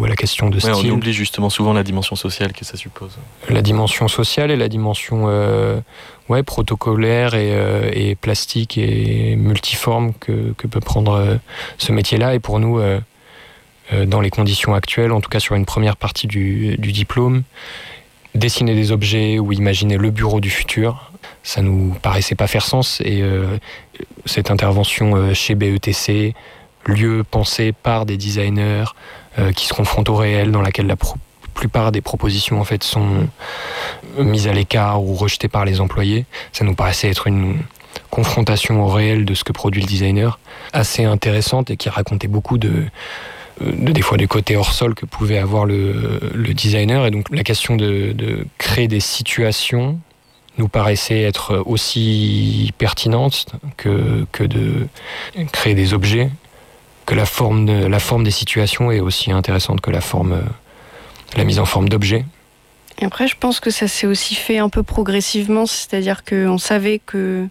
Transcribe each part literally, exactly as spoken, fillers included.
à la question de ouais, style. On oublie justement souvent la dimension sociale que ça suppose. La dimension sociale et la dimension euh, ouais, protocolaire et, euh, et plastique et multiforme que, que peut prendre euh, ce métier-là. Et pour nous, euh, euh, dans les conditions actuelles, en tout cas sur une première partie du, du diplôme, dessiner des objets ou imaginer le bureau du futur, ça nous paraissait pas faire sens. Et euh, cette intervention euh, chez B E T C, lieu pensé par des designers euh, qui se confrontent au réel, dans laquelle la pro- plupart des propositions en fait sont mises à l'écart ou rejetées par les employés, ça nous paraissait être une confrontation au réel de ce que produit le designer, assez intéressante et qui racontait beaucoup de De, des fois du côté hors sol que pouvait avoir le, le designer. Et donc la question de, de créer des situations nous paraissait être aussi pertinente que, que de créer des objets, que la forme, de, la forme des situations est aussi intéressante que la, forme, la mise en forme d'objets. Et après, je pense que ça s'est aussi fait un peu progressivement, c'est-à-dire qu'on savait que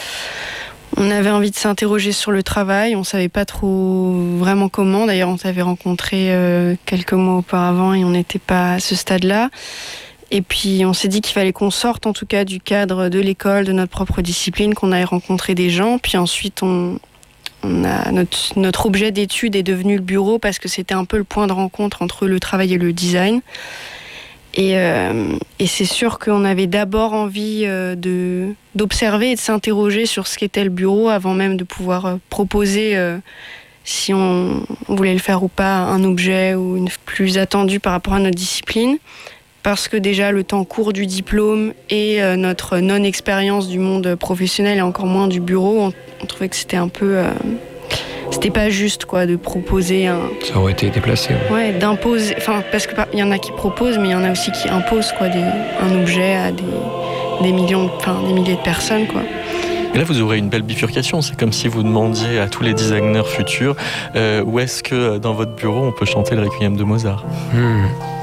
on avait envie de s'interroger sur le travail, on savait pas trop vraiment comment. D'ailleurs, on s'avait rencontré euh, quelques mois auparavant et on n'était pas à ce stade-là. Et puis, on s'est dit qu'il fallait qu'on sorte, en tout cas, du cadre de l'école, de notre propre discipline, qu'on aille rencontrer des gens. Puis ensuite, on, on a notre, notre objet d'étude est devenu le bureau parce que c'était un peu le point de rencontre entre le travail et le design. Et, euh, et c'est sûr qu'on avait d'abord envie euh, de, d'observer et de s'interroger sur ce qu'était le bureau avant même de pouvoir euh, proposer, euh, si on, on voulait le faire ou pas, un objet ou une plus attendu par rapport à notre discipline. Parce que déjà le temps court du diplôme et euh, notre non-expérience du monde professionnel et encore moins du bureau, on, on trouvait que c'était un peu... Euh, c'était pas juste quoi de proposer un. Ça aurait été déplacé. Ouais, ouais d'imposer. Enfin, parce que il y en a qui proposent, mais il y en a aussi qui imposent quoi des, un objet à des, des millions, enfin des milliers de personnes quoi. Et là, vous aurez une belle bifurcation. C'est comme si vous demandiez à tous les designers futurs euh, où est-ce que dans votre bureau on peut chanter le Requiem de Mozart. Mmh.